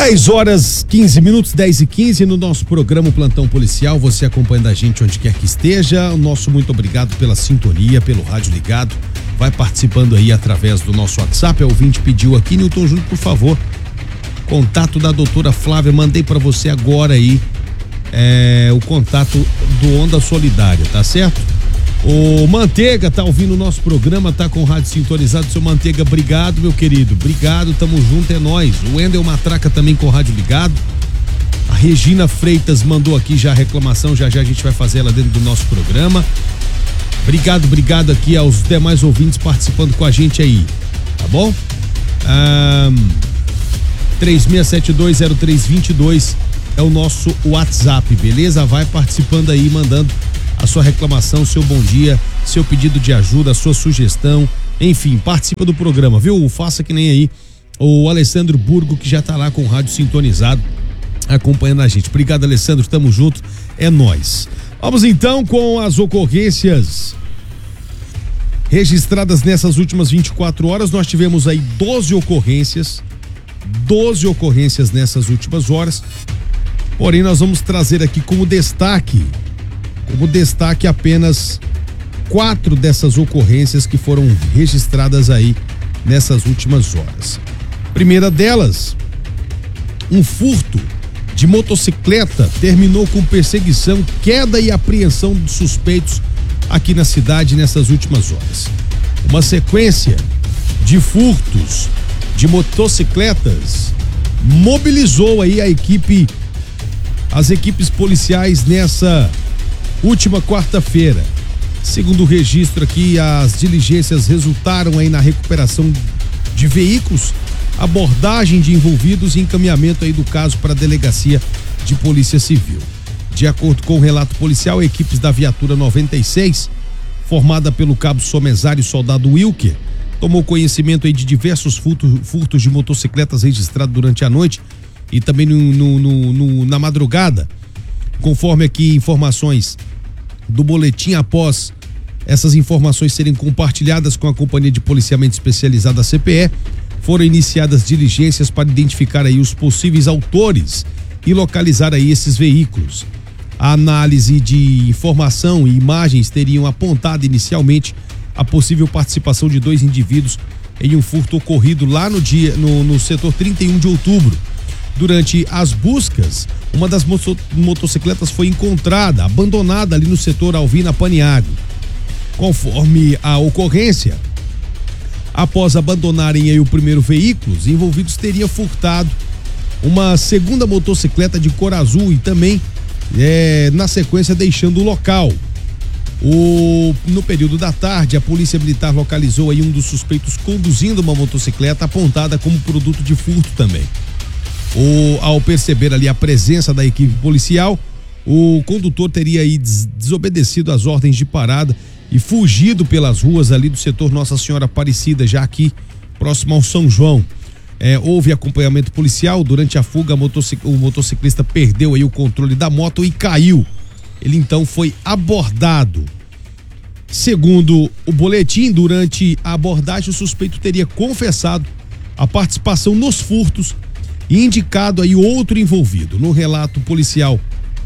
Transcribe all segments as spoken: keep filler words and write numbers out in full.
dez horas, quinze minutos, dez e quinze no nosso programa Plantão Policial. Você acompanhando a gente onde quer que esteja. O nosso muito obrigado pela sintonia, pelo rádio ligado. Vai participando aí através do nosso WhatsApp. O ouvinte pediu aqui, Nilton Júnior, por favor. Contato da doutora Flávia, mandei para você agora aí é, o contato do Onda Solidária, tá certo? O Manteiga tá ouvindo o nosso programa, tá com o rádio sintonizado. Seu Manteiga, obrigado, meu querido. Obrigado, tamo junto, é nóis. O Wendel Matraca também com o rádio ligado. A Regina Freitas mandou aqui já a reclamação, já já a gente vai fazer ela dentro do nosso programa. Obrigado, obrigado aqui aos demais ouvintes participando com a gente aí, tá bom? Um, três seis sete dois zero três dois dois é o nosso WhatsApp, beleza? Vai participando aí, mandando a sua reclamação, seu bom dia, seu pedido de ajuda, a sua sugestão, enfim, participa do programa, viu? Faça que nem aí o Alessandro Burgo, que já tá lá com o rádio sintonizado, acompanhando a gente. Obrigado, Alessandro, tamo junto, é nóis. Vamos então com as ocorrências registradas nessas últimas vinte e quatro horas. Nós tivemos aí doze ocorrências, doze ocorrências nessas últimas horas, porém nós vamos trazer aqui como destaque Como destaque apenas quatro dessas ocorrências que foram registradas aí nessas últimas horas. Primeira delas, um furto de motocicleta terminou com perseguição, queda e apreensão de suspeitos aqui na cidade nessas últimas horas. Uma sequência de furtos de motocicletas mobilizou aí a equipe, as equipes policiais nessa última quarta-feira. Segundo o registro aqui, as diligências resultaram aí na recuperação de veículos, abordagem de envolvidos e encaminhamento aí do caso para a delegacia de Polícia Civil. De acordo com o relato policial, equipes da viatura noventa e seis, formada pelo cabo Somesário e soldado Wilker, tomou conhecimento aí de diversos furtos, furtos de motocicletas registrados durante a noite e também no, no, no, no, na madrugada. Conforme aqui informações do boletim, após essas informações serem compartilhadas com a Companhia de Policiamento Especializada, a C P E, foram iniciadas diligências para identificar aí os possíveis autores e localizar aí esses veículos. A análise de informação e imagens teriam apontado inicialmente a possível participação de dois indivíduos em um furto ocorrido lá no dia, no, no setor trinta e um de outubro. Durante as buscas, uma das motocicletas foi encontrada, abandonada ali no setor Alvina Paniago. Conforme a ocorrência, após abandonarem aí o primeiro veículo, os envolvidos teriam furtado uma segunda motocicleta de cor azul e também, é, na sequência, deixando o local. O, no período da tarde, a Polícia Militar localizou aí um dos suspeitos conduzindo uma motocicleta apontada como produto de furto também. O, ao perceber ali a presença da equipe policial, o condutor teria aí des, desobedecido às ordens de parada e fugido pelas ruas ali do setor Nossa Senhora Aparecida, já aqui próximo ao São João. É, houve acompanhamento policial. Durante a fuga, a motocic, o motociclista perdeu aí o controle da moto e caiu. Ele então foi abordado. Segundo o boletim, durante a abordagem, o suspeito teria confessado a participação nos furtos e indicado aí outro envolvido. No relato policial,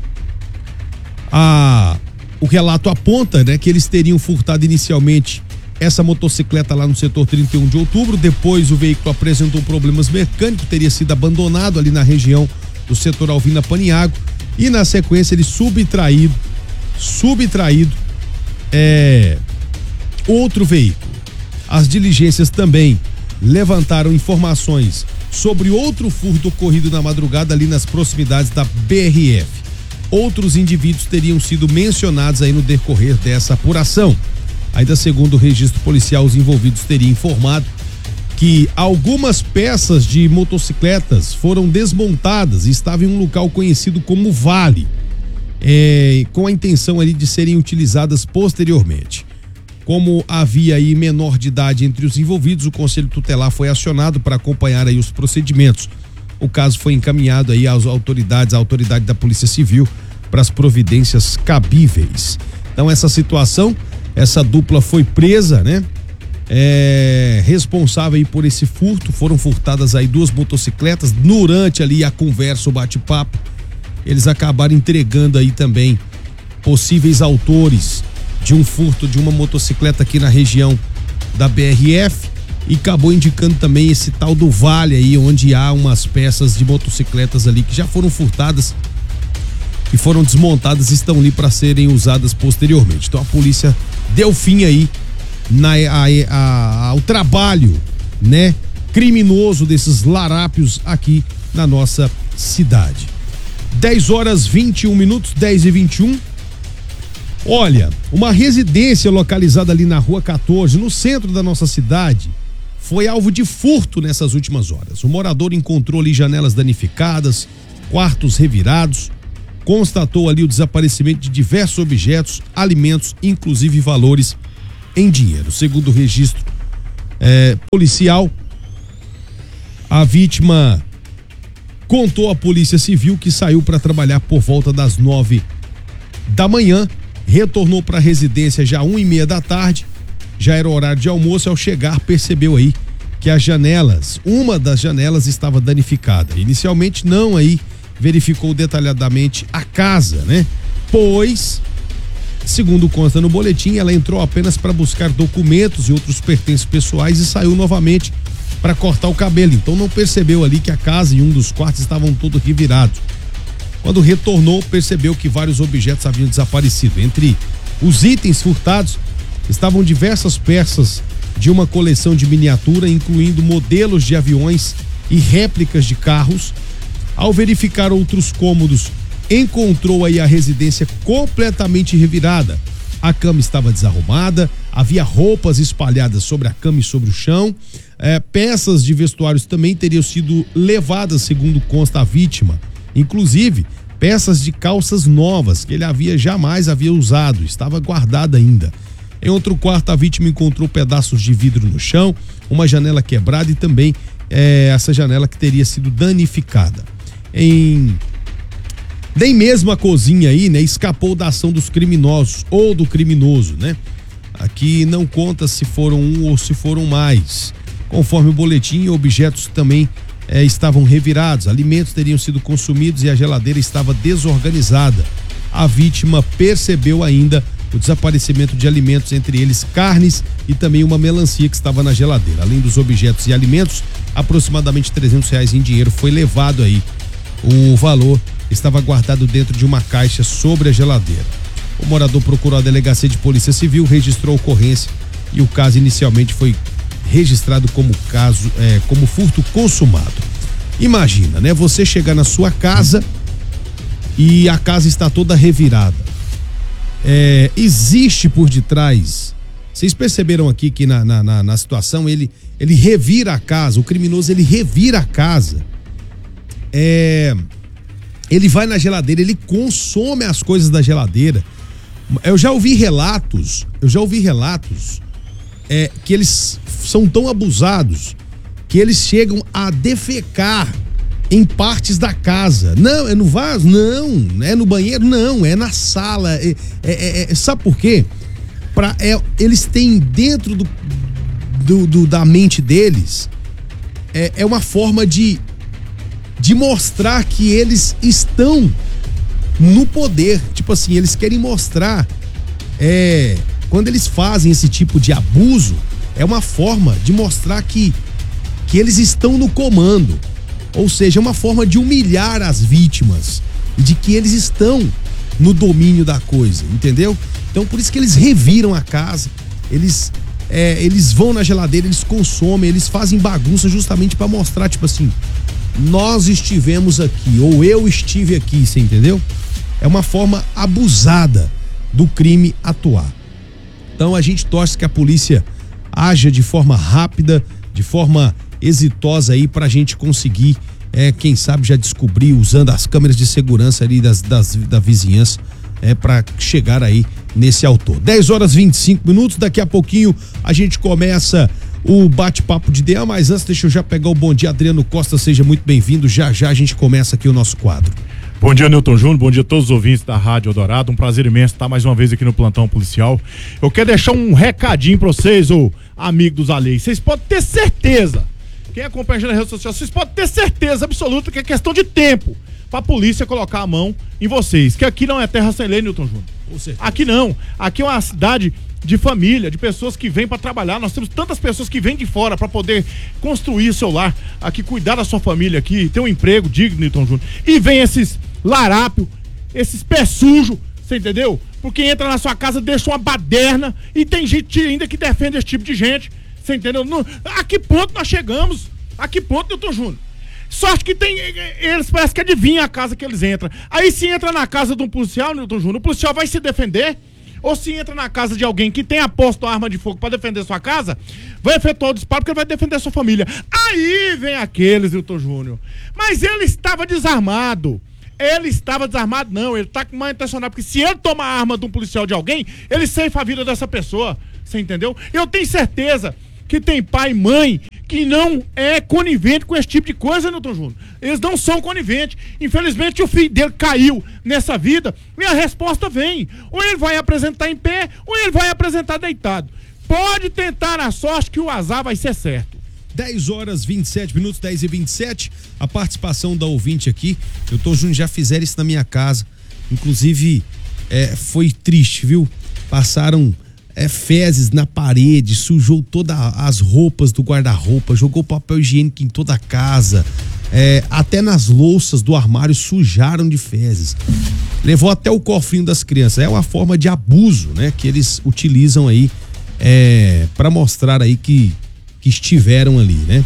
a, o relato aponta, né, que eles teriam furtado inicialmente essa motocicleta lá no setor trinta e um de outubro. Depois o veículo apresentou problemas mecânicos, teria sido abandonado ali na região do setor Alvina Paniago e na sequência ele subtraído, subtraído é, outro veículo. As diligências também levantaram informações sobre outro furto ocorrido na madrugada ali nas proximidades da B R F. Outros indivíduos teriam sido mencionados aí no decorrer dessa apuração. Ainda segundo o registro policial, os envolvidos teriam informado que algumas peças de motocicletas foram desmontadas e estavam em um local conhecido como Vale, é, com a intenção ali de serem utilizadas posteriormente. Como havia aí menor de idade entre os envolvidos, o Conselho Tutelar foi acionado para acompanhar aí os procedimentos. O caso foi encaminhado aí às autoridades, à autoridade da Polícia Civil, para as providências cabíveis. Então essa situação, essa dupla foi presa, né? é, responsável aí por esse furto. Foram furtadas aí duas motocicletas. Durante ali a conversa, o bate-papo, eles acabaram entregando aí também possíveis autores de um furto de uma motocicleta aqui na região da B R F, e acabou indicando também esse tal do Vale aí, onde há umas peças de motocicletas ali que já foram furtadas e foram desmontadas e estão ali para serem usadas posteriormente. Então a polícia deu fim aí na, a, a, ao trabalho, né, criminoso desses larápios aqui na nossa cidade. dez horas vinte e um minutos, dez e vinte e um. Olha, uma residência localizada ali na Rua quatorze, no centro da nossa cidade, foi alvo de furto nessas últimas horas. O morador encontrou ali janelas danificadas, quartos revirados, constatou ali o desaparecimento de diversos objetos, alimentos, inclusive valores em dinheiro. Segundo o registro é, policial, a vítima contou à Polícia Civil que saiu para trabalhar por volta das nove da manhã, retornou para a residência já uma e meia da tarde, já era horário de almoço. Ao chegar, percebeu aí que as janelas, uma das janelas estava danificada. Inicialmente não aí verificou detalhadamente a casa, né? Pois, segundo consta no boletim, ela entrou apenas para buscar documentos e outros pertences pessoais e saiu novamente para cortar o cabelo. Então não percebeu ali que a casa e um dos quartos estavam todos revirados. Quando retornou, percebeu que vários objetos haviam desaparecido. Entre os itens furtados estavam diversas peças de uma coleção de miniatura, incluindo modelos de aviões e réplicas de carros. Ao verificar outros cômodos, encontrou aí a residência completamente revirada. A cama estava desarrumada, havia roupas espalhadas sobre a cama e sobre o chão. É, peças de vestuários também teriam sido levadas, segundo consta a vítima. Inclusive, peças de calças novas que ele havia jamais havia usado, estava guardada ainda. Em outro quarto, a vítima encontrou pedaços de vidro no chão, uma janela quebrada e também é, essa janela que teria sido danificada. Em... Nem mesmo a cozinha aí, né, escapou da ação dos criminosos ou do criminoso, né? Aqui não conta se foram um ou se foram mais. Conforme o boletim, objetos também é, estavam revirados, alimentos teriam sido consumidos e a geladeira estava desorganizada. A vítima percebeu ainda o desaparecimento de alimentos, entre eles carnes e também uma melancia que estava na geladeira. Além dos objetos e alimentos, aproximadamente trezentos reais em dinheiro foi levado aí. O valor estava guardado dentro de uma caixa sobre a geladeira. O morador procurou a delegacia de Polícia Civil, registrou a ocorrência e o caso inicialmente foi registrado como caso, é, como furto consumado. Imagina, né? Você chegar na sua casa e a casa está toda revirada. É, existe por detrás, vocês perceberam aqui que na, na, na, na situação ele, ele revira a casa, o criminoso ele revira a casa, é, ele vai na geladeira, ele consome as coisas da geladeira. Eu já ouvi relatos, eu já ouvi relatos é, que eles são tão abusados que eles chegam a defecar em partes da casa. Não, é no vaso? Não. É no banheiro? Não. É na sala. É, é, é, sabe por quê? Pra, é, eles têm dentro do, do, do, da mente deles é, é uma forma de, de mostrar que eles estão no poder. Tipo assim, eles querem mostrar é, quando eles fazem esse tipo de abuso, é uma forma de mostrar que, que eles estão no comando. Ou seja, é uma forma de humilhar as vítimas e de que eles estão no domínio da coisa, entendeu? Então por isso que eles reviram a casa, eles, é, eles vão na geladeira, eles consomem, eles fazem bagunça justamente para mostrar, tipo assim, nós estivemos aqui, ou eu estive aqui, você entendeu? É uma forma abusada do crime atuar. Então a gente torce que a polícia haja de forma rápida, de forma exitosa aí pra gente conseguir, é, quem sabe já descobrir, usando as câmeras de segurança ali das, das, da vizinhança, é, pra chegar aí nesse autor. dez horas e vinte e cinco minutos, daqui a pouquinho a gente começa o bate-papo de D A, mas antes deixa eu já pegar o bom dia, Adriano Costa, seja muito bem-vindo, já já a gente começa aqui o nosso quadro. Bom dia, Newton Júnior, bom dia a todos os ouvintes da Rádio Eldorado, um prazer imenso estar mais uma vez aqui no Plantão Policial. Eu quero deixar um recadinho pra vocês, ô amigo dos alheios. Vocês podem ter certeza, quem acompanha na rede social, vocês podem ter certeza absoluta que é questão de tempo pra polícia colocar a mão em vocês. Que aqui não é terra sem lei, Newton Júnior. Aqui não. Aqui é uma cidade de família, de pessoas que vêm para trabalhar. Nós temos tantas pessoas que vêm de fora para poder construir seu lar, aqui cuidar da sua família aqui, ter um emprego digno, Newton Júnior. E vem esses larápio, esses pés sujos, você entendeu? Porque entra na sua casa, deixa uma baderna e tem gente ainda que defende esse tipo de gente, você entendeu? No, a que ponto nós chegamos? A que ponto, Newton Júnior? Sorte que tem, eles parece que adivinham a casa que eles entram. Aí se entra na casa de um policial, Newton Júnior, o policial vai se defender? Ou se entra na casa de alguém que tem aposto a arma de fogo para defender sua casa, vai efetuar o disparo porque ele vai defender sua família. Aí vem aqueles, Newton Júnior. Mas ele estava desarmado. Ele estava desarmado, não. Ele está com mal intencionado, porque se ele tomar a arma de um policial de alguém, ele ceifa a vida dessa pessoa. Você entendeu? Eu tenho certeza que tem pai e mãe que não é conivente com esse tipo de coisa, Newton Júnior. Eles não são coniventes. Infelizmente, o filho dele caiu nessa vida e a resposta vem. Ou ele vai apresentar em pé, ou ele vai apresentar deitado. Pode tentar a sorte que o azar vai ser certo. dez horas, vinte e sete minutos, dez e vinte e sete. A participação da ouvinte aqui. Newton Júnior, já fizeram isso na minha casa. Inclusive, é, foi triste, viu? Passaram... É, fezes na parede, sujou todas as roupas do guarda-roupa, jogou papel higiênico em toda a casa, é, até nas louças do armário sujaram de fezes. Levou até o cofrinho das crianças. É uma forma de abuso, né, que eles utilizam aí é, para mostrar aí que, que estiveram ali, né?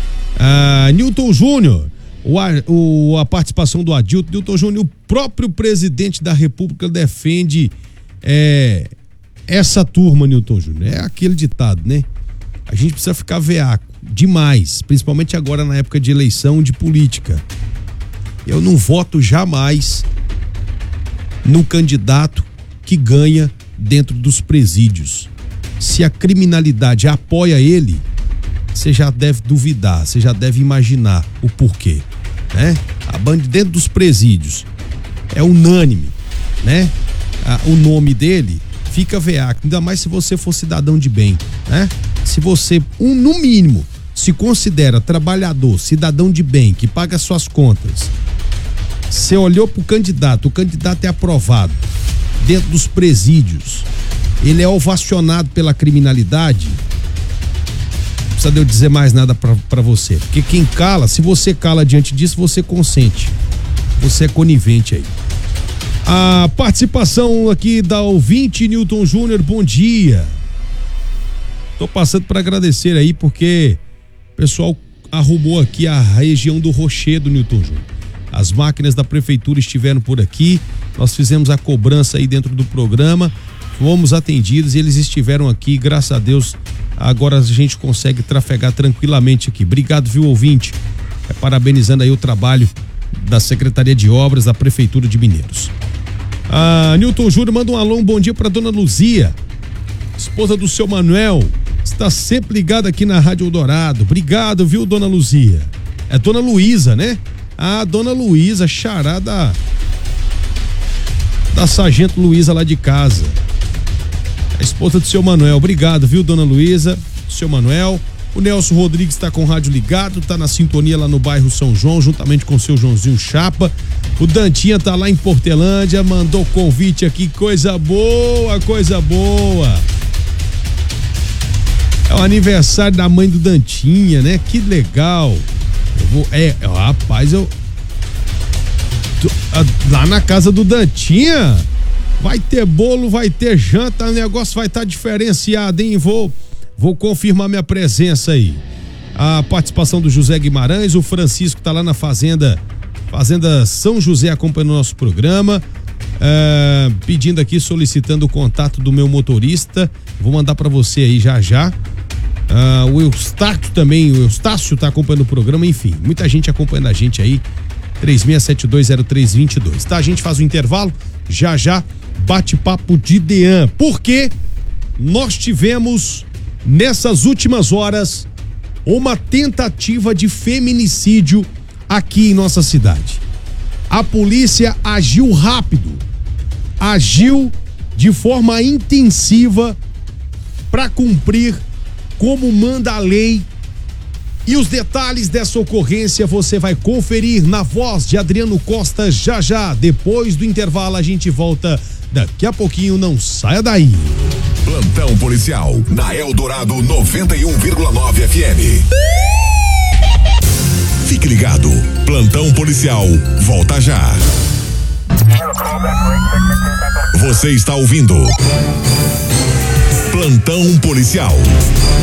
Ah, Newton Júnior, o, o, a participação do Adilto. Newton Júnior, o próprio presidente da República defende é, essa turma, Newton Júnior. É aquele ditado, né? A gente precisa ficar veaco demais, principalmente agora na época de eleição, de política. Eu não voto jamais no candidato que ganha dentro dos presídios. Se a criminalidade apoia ele, você já deve duvidar, você já deve imaginar o porquê, né? A banda dentro dos presídios é unânime, né? Ah, o nome dele fica veaco, ainda mais se você for cidadão de bem, né? Se você, um, no mínimo, se considera trabalhador, cidadão de bem, que paga suas contas, você olhou pro candidato, o candidato é aprovado dentro dos presídios, ele é ovacionado pela criminalidade, não precisa de eu dizer mais nada pra, pra você, porque quem cala, se você cala diante disso, você consente, você é conivente aí. A participação aqui da ouvinte Newton Júnior, bom dia. Tô passando para agradecer aí, porque o pessoal arrumou aqui a região do Rochedo, Newton Júnior. As máquinas da prefeitura estiveram por aqui, nós fizemos a cobrança aí dentro do programa, fomos atendidos e eles estiveram aqui, graças a Deus, agora a gente consegue trafegar tranquilamente aqui. Obrigado, viu, ouvinte? É, parabenizando aí o trabalho da Secretaria de Obras da Prefeitura de Mineiros. Ah, Newton Júnior manda um alô, um bom dia para dona Luzia, esposa do seu Manuel, está sempre ligada aqui na Rádio Eldorado. Obrigado, viu, dona Luzia? É dona Luísa, né? Ah, dona Luísa, xará da, da Sargento Luísa lá de casa. A esposa do seu Manuel. Obrigado, viu, dona Luísa, seu Manuel. O Nelson Rodrigues está com o rádio ligado, está na sintonia lá no bairro São João, juntamente com o seu Joãozinho Chapa. O Dantinha tá lá em Portelândia, mandou convite aqui, coisa boa, coisa boa. É o aniversário da mãe do Dantinha, né? Que legal. Eu vou, é, rapaz, eu tô, lá na casa do Dantinha vai ter bolo, vai ter janta, o negócio vai estar tá diferenciado, hein? Vou Vou confirmar minha presença aí. A participação do José Guimarães, o Francisco tá lá na fazenda, Fazenda São José, acompanhando o nosso programa, é, pedindo aqui, solicitando o contato do meu motorista. Vou mandar para você aí já já. É, o Eustácio também, o Eustácio tá acompanhando o programa, enfim, muita gente acompanhando a gente aí. três seis sete dois zero três dois dois, tá? A gente faz o intervalo, já já bate-papo de Dean, porque nós tivemos nessas últimas horas uma tentativa de feminicídio aqui em nossa cidade. A polícia agiu rápido, agiu de forma intensiva para cumprir como manda a lei. E os detalhes dessa ocorrência você vai conferir na voz de Adriano Costa já já. Depois do intervalo a gente volta daqui a pouquinho, não saia daí. Plantão policial na Eldorado noventa e um vírgula nove F M. Fique ligado, plantão policial volta já. Você está ouvindo Plantão policial